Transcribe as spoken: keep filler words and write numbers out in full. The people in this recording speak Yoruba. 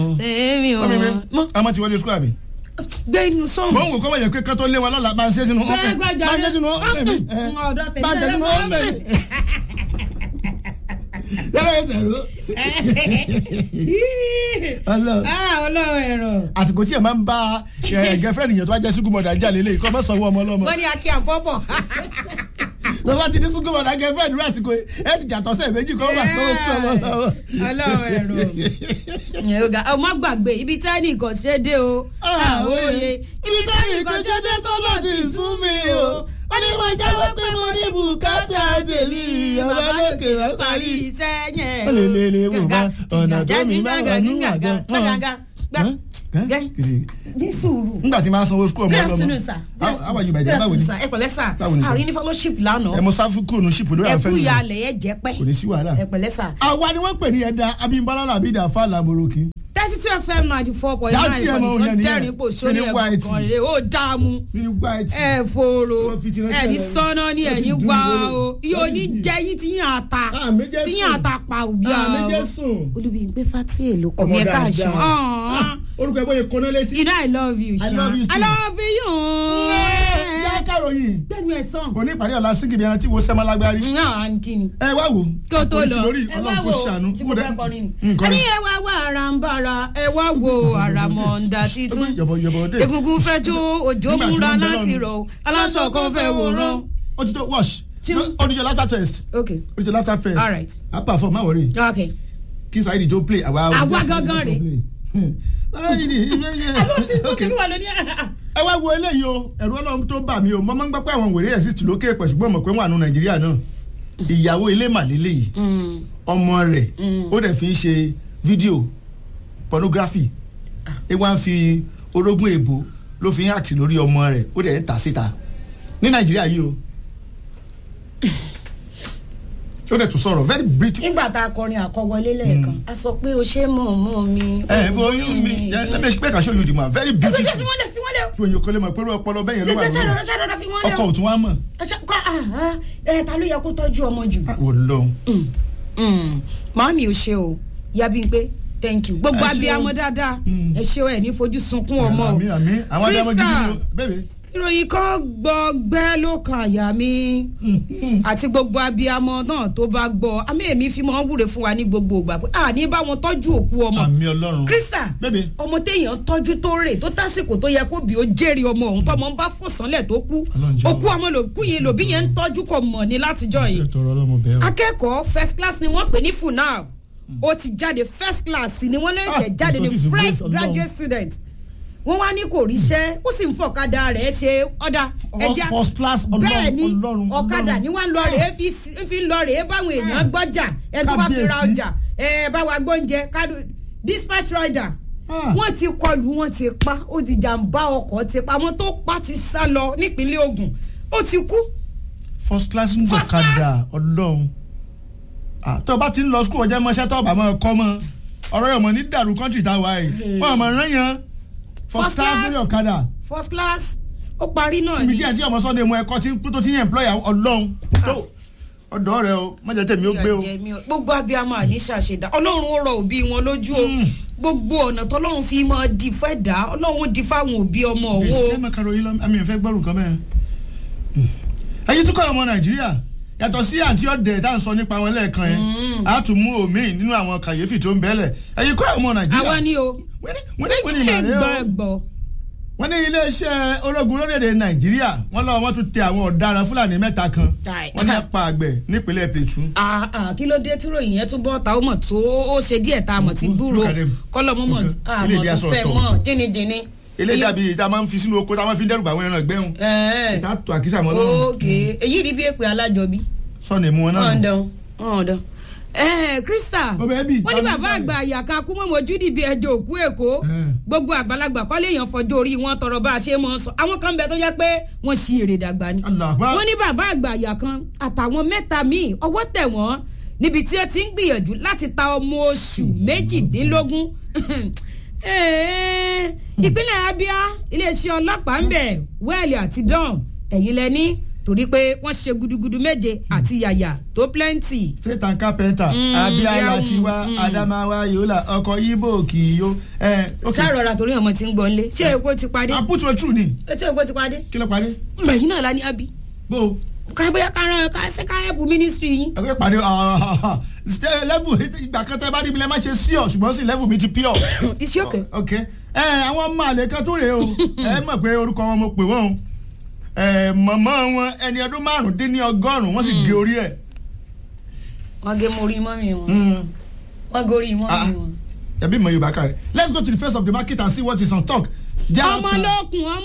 èmi ò mọ àmọ́ ti wọlé school àbí. gbé inú sọ́ọ̀mù. mo ń wò kọ́ wọ́n yẹ pé kátó lé wa lọ́la bá ń ṣe sínú ọ̀fẹ́ bá ń ṣe sínú ọ̀fẹ́ mi bá ń ṣe sínú ọ̀fẹ́ mi. yàrá ẹsẹ̀ ro. ọlọ́run ẹ̀rọ. àsìkò tí ẹ máa ń bá girlfriend yẹn tó wá jẹ́ sukumọ̀dà jà lélẹ̀ kọ́ mọ́ sanwó ọmọ ọlọ́mọ. wọ́n ní akí àpọ̀pọ̀. lọ bá ti ní sukumọ̀dà girlfriend rẹ̀ àsìkò ẹ ti jàtọ̀ sẹ́ẹ̀ méjì kọ́ wà sọ́wọ́ fún ọmọ ọlọ́mọ. ọlọ́run ẹ̀rọ. ọmọ gbàgbé ibi tẹ́nì kan ṣe dé o. àwòye ibi tẹ́nì kan ṣe dé tó lọ ti fún mi o. wọ́n ní mo jáwọ́ pé mo ní bùkátà tèmi ọba lókè wọ́n parí iṣẹ́ yẹn. ó lè lè lè wò bá ọ̀nà tó mi bá wà ní àjọ. ní sùúrù. nígbà tí máa sanwó sukú ọmọ ọlọmọ. good afternoon sir. how are you my dear báwo ni. ẹ pẹ̀lẹ́ sà àrí ní fellowship lánàá. ẹ mo sáfù kúrò ní ṣìpù lórí àfẹ́ mi. ẹ kú ìyá alẹ̀ ẹ jẹ́ pẹ́. kò ní sí wàhálà. ẹ pẹ̀lẹ́ sà. àwa ni wọ́n pè ní ẹ̀dá Abímbọ́lá Làbídà Fàlà Moroki. thirty two fm ninety four point nine ìkànnì tó jẹ́rìí pò sórí ẹ̀kọ́ rẹ̀ ó dààmú ẹ̀ fòrò ẹ̀ ní sọ́nà ní ẹ̀ ní wá o yóò ní jẹ́ yín tí yín àta tí yín àta pa òbí àwọn Olúbímpé Fátíyè ló kọ́ mi ẹ̀ ká ṣan. orúkọ ẹ̀ bóyá kọ́nà létí. you know I love you ṣan I love you. yá káròyìn gbẹ́nu ẹ̀ sàn. kò ní ìpàdé ọ̀la sígìbì ẹran tí wo sẹ́mọ́ lágbárí. náà kí ni. ẹ wá wò. kí o tó lọ ẹ wá wò tí mo fẹ́ kọrin ni. a ní ẹ wá wá ara ń bára ẹ wá wo àràmọ̀ǹdà títún egungun fẹ́ jó òjò múra láti rọ̀ aláṣọ kan fẹ́ wòran. ó ti tó wash audio laughter first. okay audio laughter first. all right. a perform má wọrí. okay. kí Saheed jó play àwa. àwa gangan rè. alo ti tó kí wà lóní. ẹ wá wo eléyìí o ẹ̀rù Ọlọ́run tó bà mí o mo máa ń gbọ́ pé àwọn wèrè exist lókè pẹ̀ ṣùgbọ́n mọ̀ pé wọ́n àánú Nàìjíríà náà ìyàwó ilé màlélẹ́ yìí ọmọ rẹ̀ ó dẹ̀ fi ń ṣe fídíò pornography ẹ wá ń fi orógún èbó ló fi ń àtì lórí ọmọ rẹ̀ ó dẹ̀ ń tà síta ní Nàìjíríà yìí o ó dẹ̀ tún sọ̀rọ̀ very beautiful. nígbà tá a kọrin àkọwọlé lẹ́ẹ̀kan a sọ pé o ṣe mọ̀ mọ́ mi. ẹ bó oyún mi let me explain ka show you the man very beautiful. ẹ fi wọ́n lẹ̀ fi wọ́n lẹ̀. fi òyìn kọ́lé mọ̀ pé ọpọlọ bẹ́yẹn ló wà lórí ọkọ̀ òtún wa mọ̀. ẹ ta ló yẹ kó tọ́jú ọmọ jù. wò lọ. màámi ò ṣe o Yabímpé thank you gbogbo abiyamọ dáadáa ẹ ṣe ẹ ní fojú sunkún ọmọ o. àmín àmín àwọn abiyamọ gidi ni bẹ́ẹ̀ ìròyìn kan gbọgbẹ́ ló kàn àyà mi àti gbogbo abiyamọ náà tó bá gbọ́ àmì èmi fi máa ń wúre fún wa ní gbogbo ìgbà pé àní bá wọn tọ́jú òkú ọmọ. àmì Ọlọ́run Krista ọmọ téèyàn tọ́jú tó rè tó tásìkò tó yẹ kó bí ó jèrè ọmọ òun tọmọ ń bá fòsánlẹ̀ tó kú òkú ọmọ lòkú yìí lòbí yẹn ń tọ́jú kò mọ̀ ní látijọ́ yìí. akẹ́kọ̀ọ́ first class ni wọ́n pè ní funab ó ti jáde first class ni wọ́n lè ṣe jáde ní fresh graduate student wọ́n wá ní kò ríṣẹ́ ó sì ń fọ̀kadà rẹ̀ ṣe ọ̀dà ẹja bẹ́ẹ̀ ni ọ̀kadà ni wọ́n lọ rèé fi ń lọ rèé báwọn èèyàn gbọ́jà ẹ tó bá fi ra ọjà ẹ bá wa gbóúnjẹ kádù dispatch rider wọ́n ti kọlù wọ́n ti pa ó di jàǹbá ọkọ̀ ti pa àwọn tó pa ti sá lọ nípínlẹ̀ Ògùn ó ti kú. first class ń fọ̀kadà Ọlọ́run tó bá ti ń lọ skul ọjà mọ́ṣẹ́ tó bá máa kọ́ mọ́ ọ̀rọ̀ yọ̀ mọ́ ní dàrú kọ́ńtì táwa yìí wọ́n mọ̀ rán yẹn first class lórí ọ̀kadà. first class ó parí náà ni. ibi tí àti ọmọ Sunday mu ẹ̀kọ́ tí tó ti yẹn employer Ọlọ́run ọ̀dọ́ rẹ o má jẹ́ tèmi ó gbé o. gbogbo abiyamọ àní ṣàṣedá Ọlọ́run ó rọ òbí wọn lójú o gbogbo ọ̀nà tọ́lọ́run fi máa di fẹ́ dá Ọlọ́run di fáwọn òbí ọmọ òun o. èsì ẹ̀ máa karòyìn lọ àmì ìfẹ́ gbọ́rù kan bẹ́ẹ̀. ẹyin tún kọ́ ọmọ Nàìjíríà yàtọ̀ sí àǹtí ọ̀dẹ̀ tá à ń sọ nípa wọn lẹ́ẹ̀kan yẹn a tún mú omi nínú àwọn kàyéfì tó ń bẹ́lẹ̀ ẹyin kọ́ ọmọ Nàìjíríà. àwa ni o wọ́n ní iléeṣẹ́ ológun lórílẹ̀‐èdè Nàìjíríà wọ́n lọ́wọ́ wọ́n tún tẹ àwọn ọ̀daràn Fúlàní mẹ́ta kan wọ́n ní apá àgbẹ̀ nípínlẹ̀ Plateau. kí ló dé tíró ìyẹn tún bọ́ ta ó mọ̀ tó ó ṣe díẹ̀ tá a mọ̀ sí gbúrò kọ́lọ́mọ́ mọ̀ àmọ̀ tó fẹ́ mọ̀ jìnnìjìnnì. ilé dàbí ìta máa ń fi sínú oko tá a máa fi ń dẹ́rù bá àwọn ẹran gbẹ́hùn. ìta tó àkísà mọ́ lọ́rùn. ok èyí rí bí èpè alájọbí. sọ́ọ̀nì mu wọn náà. ọ̀ndàn ọ̀ndàn ẹẹ Krista wọ́n ní bàbá àgbà àyàká kú mọ́ mojú dìbí ẹjọ́ òkú Èkó gbogbo àgbàlagbà kọ́lé èèyàn fọjọ́ orí wọn tọrọ bá a ṣe mọ́ sọ àwọn kan bẹ tó jẹ́ pé wọ́n ṣi èrè dàgbà ni wọ́n ní bàbá àgbà àyàkan àtàwọn mẹ́ta míì ọwọ́ tẹ̀ wọ́n níbi tí ẹ ti ń gbìyànjú láti ta ọmọ oṣù méjìdínlógún ìpínlẹ̀ Abia iléeṣẹ́ ọlọ́pàá ń bẹ̀ wẹ́ẹ̀lì àti dán ẹ̀yìn lẹ́ni torí pé wọ́n ṣe gudugudu méje àti yàyà tó plenty. state and carpenter abiola tiwa adamawa yola ọkọ yibo kiyo. sárọra torí ọmọ tí ń gbọ́n lé ṣé epo ti padé. àpótí true ni. ṣé epo ti padé. kí ló padé. mẹ̀yìn náà la ní abi. bó. ká bóyá ká rán ká ṣe ká ẹ̀bù ministry yín. ẹgbẹ́ pàdé level ìgbà kan tẹ́ bá rí ibi lẹ́ máa ṣe sí ọ ṣùgbọ́n sí level mi ti pure. iṣẹ́ òkè. ok ẹ àwọn ọmọ àlè kan tó rèé o ẹ mọ̀ pé orúkọ wọn mo pè wọ́n o mọ̀mọ́ wọn ẹni ọdún márùndínlọ́gọ́rùn-ún wọ́n sì gé orí ẹ̀. wọ́n gé morí mọ́mí wọn. wọ́n gé orí mọ́mí wọn. ẹbí mọ Yorùbá kárí let's go to the face of the market and see what is on talk. ọmọ lókun ọmọ.